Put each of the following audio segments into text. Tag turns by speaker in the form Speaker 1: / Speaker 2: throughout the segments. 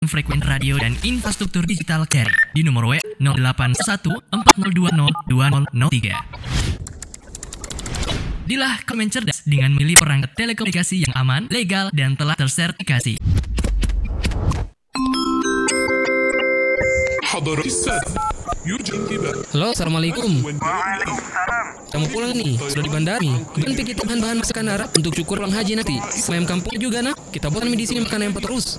Speaker 1: frekuensi radio dan infrastruktur digital carry di nomor WA 0814022003. Dilah komen cerdas dengan memilih perangkat telekomunikasi yang aman, legal, dan telah tersertifikasi.
Speaker 2: Halo, assalamualaikum. Kamu pulang nih, sudah di bandara nih. Nanti kita bahan-bahan masakan Arab untuk syukur pulang haji nanti. Semayam kampung juga nak. Kita buat di sini makan ayam terus.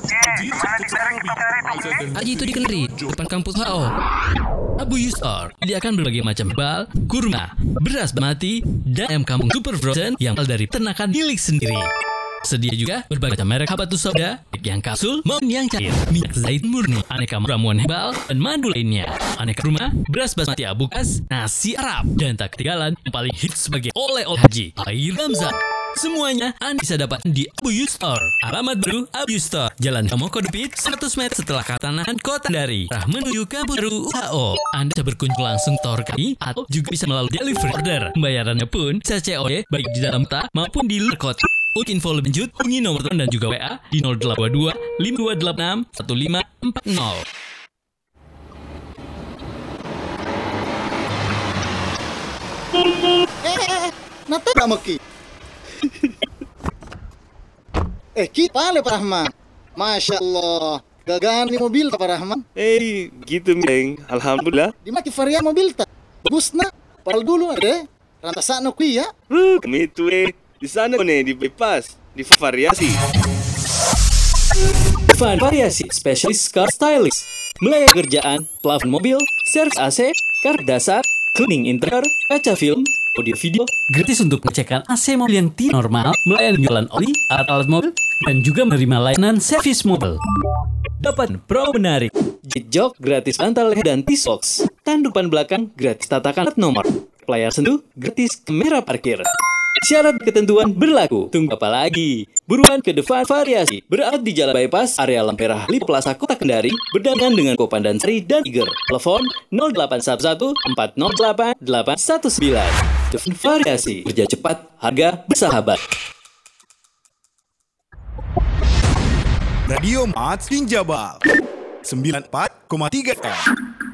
Speaker 2: Haji itu di Kendari, depan kampus HO.
Speaker 3: Abu Yusar menyediakan berbagai macam bal, kurma, beras basmati, dan ayam kampung super frozen yang berasal dari ternakan milik sendiri. Sedia juga berbagai macam merek habatus sauda, baik yang kapsul maupun yang cair, minyak zaitun murni, aneka ramuan herbal, dan madu lainnya. Aneka kurma, beras basmati abukas, nasi Arab, dan tak ketinggalan yang paling hits sebagai oleh-oleh haji, air Zamzam. Semuanya Anda bisa dapatkan di Abu Yusar. Alamat baru Abu Yusar, Jalan Tomoko Depit, 100 meter setelah Katanahan Kota Kendari, arah menuju kampus baru HO. Anda bisa berkunjung langsung tor kami atau juga bisa melalui delivery order. Pembayarannya pun secara COD baik di dalam kota maupun di luar kota. Untuk info lebih lanjut, hubungi nomor telepon dan juga WA di 0822 5286 1540.
Speaker 4: Nata maki. Kita pale Pak Rahman. Masya Allah. Gagana ni mobil Pak Rahman.
Speaker 5: Gitu Meng. Alhamdulillah.
Speaker 4: Di maki varian mobil ta. Bagus na. Paral dulu ada. Rantasan aku ya.
Speaker 5: Kami itu di sana nih di bypass di variasi.
Speaker 3: Variasi Specialist Car Stylist melayani pekerjaan plafon mobil, servis AC, kar dasar, cleaning interior, kaca film, audio video, gratis untuk pengecekan AC mobil yang tidak normal, melayani penjualan oli, alat-alat mobil, dan juga menerima layanan servis mobil. Dapat promo menarik, jet jok gratis bantal leher dan T-Box, tandukan belakang gratis tatakan plat nomor, layar sentuh gratis kamera parkir. Syarat ketentuan berlaku. Tunggu apa lagi? Buruan ke Devan Variasi. Berada di Jalan Bypass, area Lampera, Lipo Plaza, Kota Kendari. Berdampingan dengan Kopandan Sri dan Tiger. Telepon 0811 408 819. Devan Variasi. Kerja cepat, harga bersahabat.
Speaker 6: Radio Matskin Jabal 94,3 FM.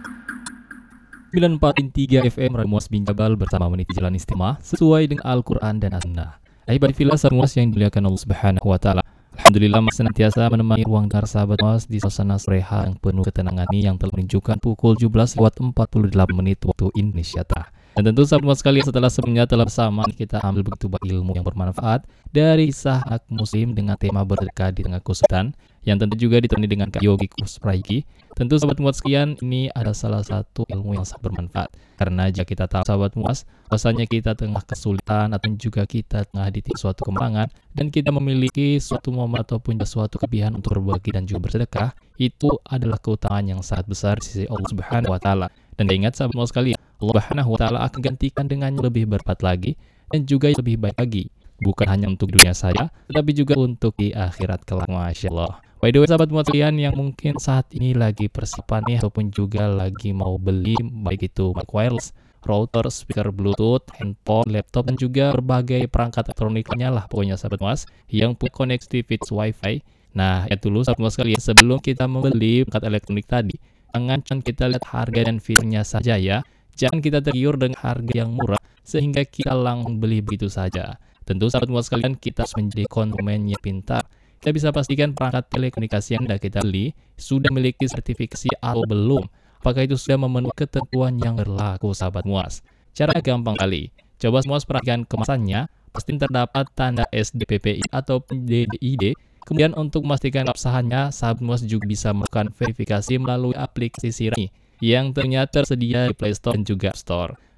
Speaker 7: 94.3 FM Radio Muas bin Jabal bersama meniti jalan istimewa sesuai dengan Al-Quran dan As-Sunnah. Ahibadi fillah Muas yang dimuliakan Allah Subhanahu wa taala. Alhamdulillah masih senantiasa menemani ruang dengar sahabat Muas di suasana sore hari yang penuh ketenangan ini yang telah menunjukkan pukul 17:48 waktu Indonesia Tengah. Dan tentu sahabat Muas sekalian, setelah sebelumnya telah bersama kita ambil begitu banyak ilmu yang bermanfaat dari kisah anak muslim dengan tema bersedekah di tengah kesulitan yang tentu juga ditemani dengan Kak Yogi Kuspraigi. Tentu sahabat Muas sekalian, ini adalah salah satu ilmu yang sangat bermanfaat karena jika kita tahu sahabat Muas, rasanya kita tengah kesulitan atau juga kita tengah di suatu kembangan dan kita memiliki suatu momen ataupun suatu kelebihan untuk berbagi dan juga bersedekah, itu adalah keutamaan yang sangat besar di sisi Allah Subhanahu wa taala. Dan ingat sahabat Muas sekalian, Allah Subhanahu wa taala akan gantikan dengan lebih berlipat lagi dan juga lebih baik lagi. Bukan hanya untuk dunia saja, tetapi juga untuk di akhirat kelak. Masya Allah. By the way, sahabat Muas sekalian yang mungkin saat ini lagi persiapan nih ataupun juga lagi mau beli baik itu mic wireless, router, speaker bluetooth, handphone, laptop, dan juga berbagai perangkat elektroniknya lah pokoknya sahabat Muas yang punya konektivitas wifi. Nah, ya dulu sahabat Muas sekalian, sebelum kita membeli perangkat elektronik tadi, jangan kita lihat harga dan fiturnya saja ya. Jangan kita tergiur dengan harga yang murah sehingga kita langsung beli begitu saja. Tentu sahabat Muas sekalian, kita harus menjadi konsumen yang pintar. Kita bisa pastikan perangkat telekomunikasi yang sudah kita beli sudah memiliki sertifikasi atau belum. Apakah itu sudah memenuhi ketentuan yang berlaku sahabat Muas? Cara gampang kali. Coba Muas perhatikan kemasannya, pasti terdapat tanda SDPPI atau DDID. Kemudian untuk memastikan keabsahannya, sahabat Muas juga bisa melakukan verifikasi melalui aplikasi Sirani yang ternyata tersedia di Play Store dan juga App Store.